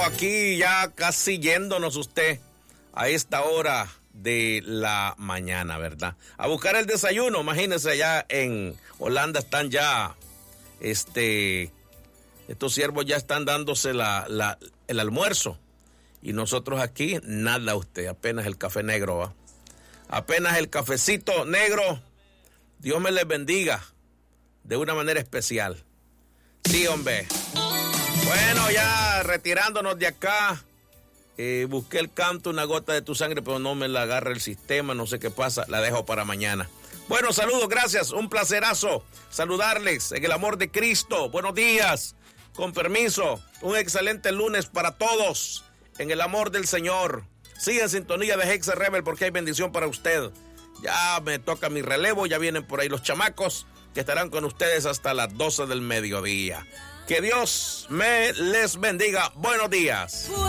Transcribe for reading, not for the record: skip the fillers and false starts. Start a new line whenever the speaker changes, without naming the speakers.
Aquí ya casi yéndonos usted a esta hora de la mañana, ¿verdad? A buscar el desayuno. Imagínense, allá en Holanda están ya, estos siervos ya están dándose el almuerzo. Y nosotros aquí, nada usted, apenas el café negro, ¿va? Apenas el cafecito negro. Dios me les bendiga de una manera especial. Sí, hombre. Bueno, ya retirándonos de acá, busqué el canto Una gota de tu sangre, pero no me la agarra el sistema, no sé qué pasa, la dejo para mañana. Bueno, saludos, gracias, un placerazo saludarles en el amor de Cristo. Buenos días, con permiso, un excelente lunes para todos en el amor del Señor. Sigue en sintonía de Hexa Rebel porque hay bendición para usted. Ya me toca mi relevo, ya vienen por ahí los chamacos que estarán con ustedes hasta las 12 del mediodía. Que Dios me les bendiga. Buenos días.